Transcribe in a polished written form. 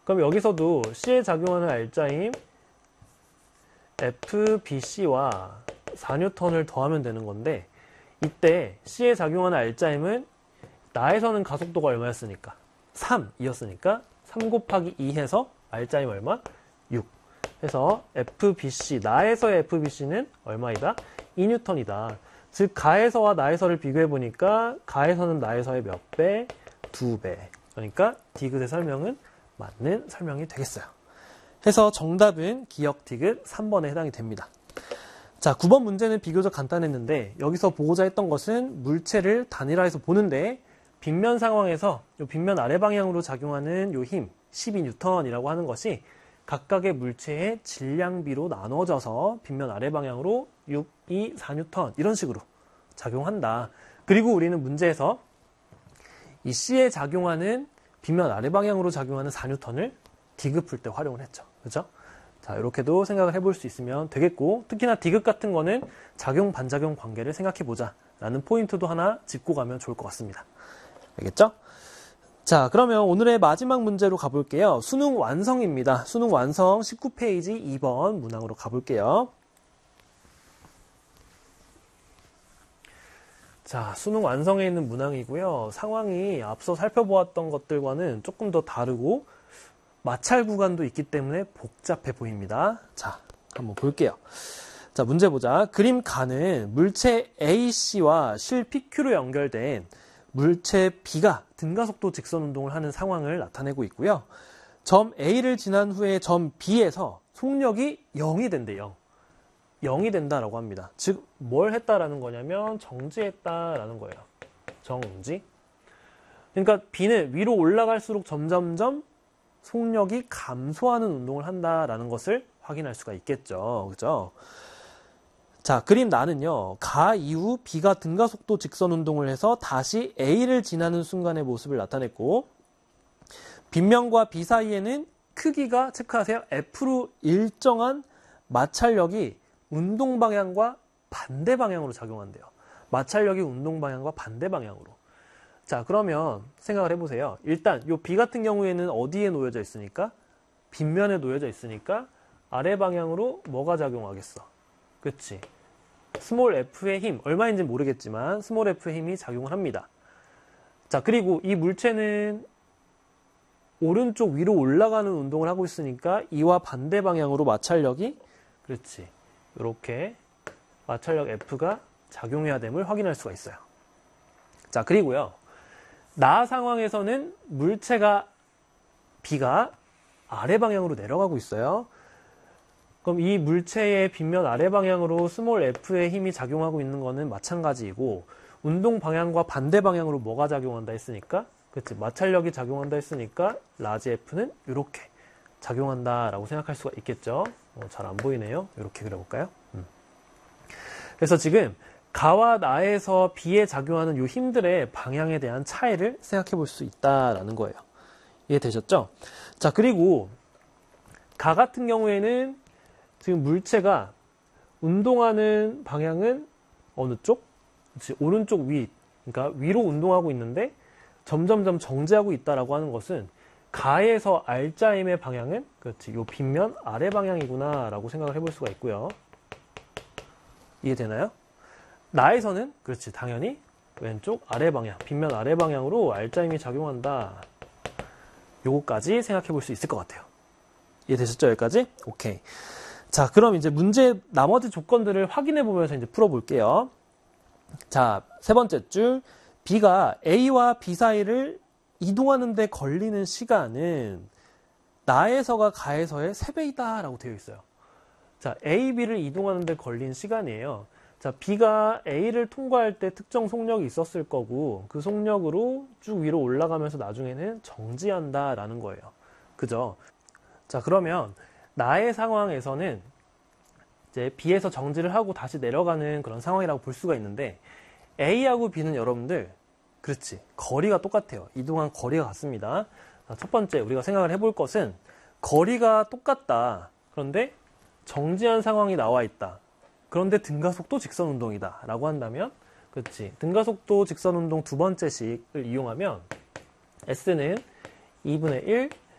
그럼 여기서도 C에 작용하는 알짜임 FBC와 4N을 더하면 되는 건데, 이때 C에 작용하는 알짜임은 나에서는 가속도가 얼마였으니까? 3이었으니까 3 곱하기 2 해서 알짜임 얼마? 6 해서 FBC, 나에서의 FBC는 얼마이다? 2N이다. 즉 가에서와 나에서를 비교해보니까 가에서는 나에서의 몇 배? 2배. 그러니까 디귿의 설명은 맞는 설명이 되겠어요. 해서 정답은 기역 디귿 3번에 해당이 됩니다. 자, 9번 문제는 비교적 간단했는데 여기서 보고자 했던 것은 물체를 단일화해서 보는데 빗면 상황에서 이 빗면 아래 방향으로 작용하는 이 힘 12N이라고 하는 것이 각각의 물체의 질량비로 나눠져서 빗면 아래 방향으로 6, 2, 4N 이런 식으로 작용한다. 그리고 우리는 문제에서 이 C에 작용하는 빗면 아래 방향으로 작용하는 4N을 디귿 풀 때 활용을 했죠. 그죠? 자, 이렇게도 생각을 해볼 수 있으면 되겠고, 특히나 디귿 같은 거는 작용, 반작용 관계를 생각해 보자 라는 포인트도 하나 짚고 가면 좋을 것 같습니다. 알겠죠? 자, 그러면 오늘의 마지막 문제로 가볼게요. 수능 완성입니다. 수능 완성 19페이지 2번 문항으로 가볼게요. 자, 수능 완성에 있는 문항이고요. 상황이 앞서 살펴보았던 것들과는 조금 더 다르고 마찰 구간도 있기 때문에 복잡해 보입니다. 자, 한번 볼게요. 자, 문제 보자. 그림 가는 물체 AC와 실 PQ로 연결된 물체 B가 등가속도 직선 운동을 하는 상황을 나타내고 있고요. 점 A를 지난 후에 점 B에서 속력이 0이 된대요. 0이 된다라고 합니다. 즉, 뭘 했다라는 거냐면 정지했다라는 거예요. 정지. 그러니까 B는 위로 올라갈수록 점점점 속력이 감소하는 운동을 한다라는 것을 확인할 수가 있겠죠. 그죠? 자, 그림 나는요. 가 이후 B가 등가속도 직선 운동을 해서 다시 A를 지나는 순간의 모습을 나타냈고 빗면과 B 사이에는 크기가 체크하세요. F로 일정한 마찰력이 운동 방향과 반대 방향으로 작용한대요. 마찰력이 운동 방향과 반대 방향으로. 자, 그러면 생각을 해보세요. 일단 이 B 같은 경우에는 어디에 놓여져 있으니까? 빗면에 놓여져 있으니까 아래 방향으로 뭐가 작용하겠어? 그치? 스몰 f의 힘, 얼마인지 모르겠지만 스몰 f의 힘이 작용을 합니다. 자, 그리고 이 물체는 오른쪽 위로 올라가는 운동을 하고 있으니까 이와 반대 방향으로 마찰력이, 그렇지, 이렇게 마찰력 F가 작용해야 됨을 확인할 수가 있어요. 자, 그리고요. 나 상황에서는 물체가 B가 아래 방향으로 내려가고 있어요. 그럼 이 물체의 빗면 아래 방향으로 스몰 f의 힘이 작용하고 있는 거는 마찬가지이고 운동 방향과 반대 방향으로 뭐가 작용한다 했으니까, 그치, 마찰력이 작용한다 했으니까 라지 f는 이렇게 작용한다라고 생각할 수가 있겠죠. 잘 안 보이네요. 이렇게 그려볼까요? 그래서 지금 가와 나에서 B에 작용하는 이 힘들의 방향에 대한 차이를 생각해 볼 수 있다라는 거예요. 이해되셨죠? 자, 그리고 가 같은 경우에는 지금 물체가 운동하는 방향은 어느 쪽? 그치, 오른쪽 위. 그러니까 위로 운동하고 있는데 점점점 정지하고 있다라고 하는 것은 가에서 알짜임의 방향은, 그렇지, 요 빗면 아래 방향이구나 라고 생각을 해볼 수가 있고요. 이해되나요? 나에서는, 그렇지, 당연히 왼쪽 아래 방향, 빗면 아래 방향으로 알짜임이 작용한다. 요거까지 생각해 볼 수 있을 것 같아요. 이해되셨죠? 여기까지? 오케이. 자, 그럼 이제 문제 나머지 조건들을 확인해 보면서 이제 풀어볼게요. 자, 세 번째 줄. B가 A와 B 사이를 이동하는 데 걸리는 시간은 나에서가 가에서의 3배이다 라고 되어 있어요. 자, A, B를 이동하는 데 걸린 시간이에요. 자, B가 A를 통과할 때 특정 속력이 있었을 거고 그 속력으로 쭉 위로 올라가면서 나중에는 정지한다 라는 거예요. 그죠? 자, 그러면 나의 상황에서는 이제 B에서 정지를 하고 다시 내려가는 그런 상황이라고 볼 수가 있는데 A하고 B는 여러분들, 그렇지, 거리가 똑같아요. 이동한 거리가 같습니다. 자, 첫 번째 우리가 생각을 해볼 것은 거리가 똑같다. 그런데 정지한 상황이 나와 있다. 그런데 등가속도 직선운동이다 라고 한다면, 그렇지, 등가속도 직선운동 두 번째 식을 이용하면 S는 2분의 1